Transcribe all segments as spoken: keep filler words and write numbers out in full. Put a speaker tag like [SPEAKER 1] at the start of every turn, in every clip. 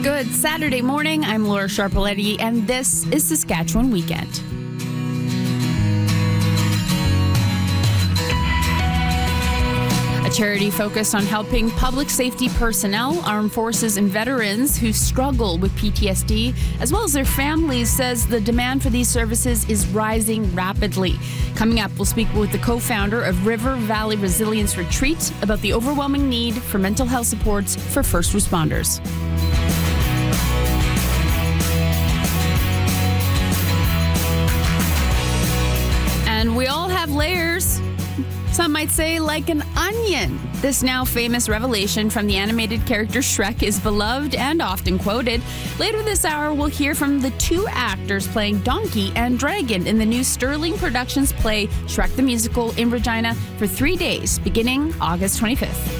[SPEAKER 1] Good Saturday morning. I'm Laura Sharpaletti, and this is Saskatchewan Weekend. A charity focused on helping public safety personnel, armed forces, and veterans who struggle with P T S D, as well as their families, says the demand for these services is rising rapidly. Coming up, we'll speak with the co-founder of River Valley Resilience Retreat about the overwhelming need for mental health supports for first responders. And we all have layers. Some might say like an onion. This now famous revelation from the animated character Shrek is beloved and often quoted. Later this hour, we'll hear from the two actors playing Donkey and Dragon in the new Sterling Productions play Shrek the Musical in Regina for three days, beginning August twenty-fifth.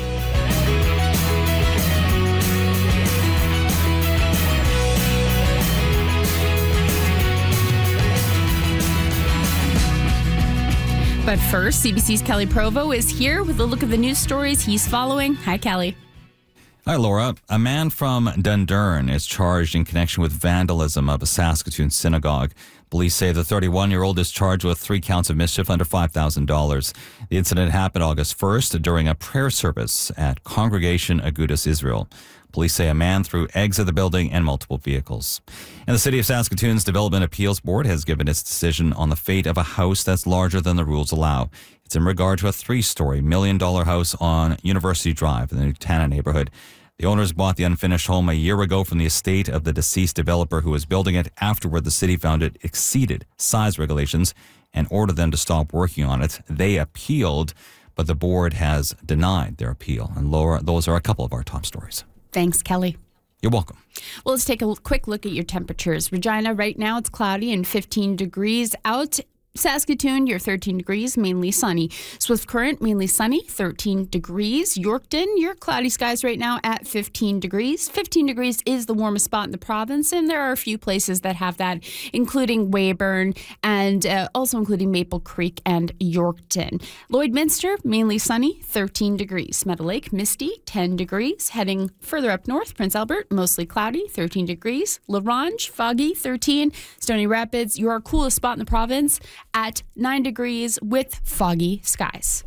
[SPEAKER 1] But first, C B C's Kelly Provo is here with a look at the news stories he's following. Hi, Kelly.
[SPEAKER 2] Hi, Laura. A man from Dundurn is charged in connection with vandalism of a Saskatoon synagogue. Police say the thirty-one-year-old is charged with three counts of mischief under five thousand dollars. The incident happened August first during a prayer service at Congregation Agudas Israel. Police say a man threw eggs at the building and multiple vehicles. And the City of Saskatoon's Development Appeals Board has given its decision on the fate of a house that's larger than the rules allow. It's in regard to a three-story, million-dollar house on University Drive in the Nutana neighborhood. The owners bought the unfinished home a year ago from the estate of the deceased developer who was building it. Afterward, the city found it exceeded size regulations and ordered them to stop working on it. They appealed, but the board has denied their appeal. And Laura, those are a couple of our top stories.
[SPEAKER 1] Thanks, Kelly.
[SPEAKER 2] You're welcome.
[SPEAKER 1] Well, let's take a quick look at your temperatures. Regina, right now it's cloudy and fifteen degrees out. Saskatoon, you're thirteen degrees, mainly sunny. Swift Current, mainly sunny, thirteen degrees. Yorkton, your cloudy skies right now at fifteen degrees. fifteen degrees is the warmest spot in the province, and there are a few places that have that, including Weyburn and uh, also including Maple Creek and Yorkton. Lloydminster, mainly sunny, thirteen degrees. Meadow Lake, misty, ten degrees. Heading further up north, Prince Albert, mostly cloudy, thirteen degrees. La Ronge, foggy, thirteen. Stony Rapids, your coolest spot in the province, at nine degrees with foggy skies.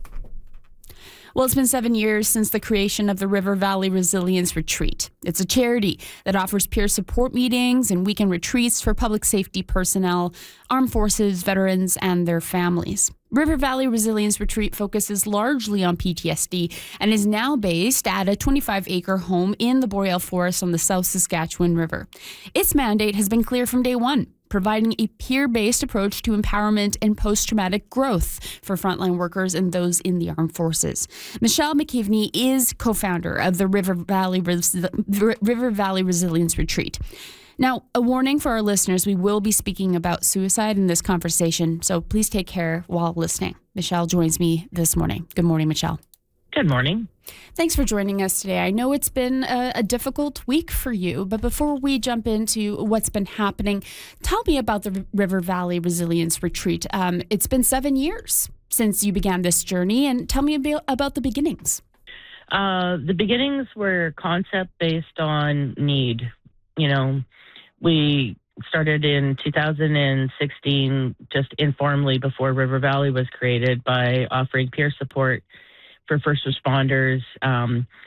[SPEAKER 1] Well, it's been seven years since the creation of the River Valley Resilience Retreat. It's a charity that offers peer support meetings and weekend retreats for public safety personnel, armed forces, veterans, and their families. River Valley Resilience Retreat focuses largely on P T S D and is now based at a twenty-five acre home in the Boreal Forest on the South Saskatchewan River. Its mandate has been clear from day one, providing a peer-based approach to empowerment and post-traumatic growth for frontline workers and those in the armed forces. Michelle McKeveney is co-founder of the River Valley Res- River Valley Resilience Retreat. Now, a warning for our listeners, we will be speaking about suicide in this conversation, so please take care while listening. Michelle joins me this morning. Good morning, Michelle.
[SPEAKER 3] Good morning.
[SPEAKER 1] Thanks for joining us today. I know it's been a, a difficult week for you, but before we jump into what's been happening, tell me about the River Valley Resilience Retreat. Um, it's been seven years since you began this journey, and tell me about, about the beginnings.
[SPEAKER 3] Uh, the beginnings were concept-based on need. You know, we started in two thousand sixteen, just informally before River Valley was created, by offering peer support for first responders, um,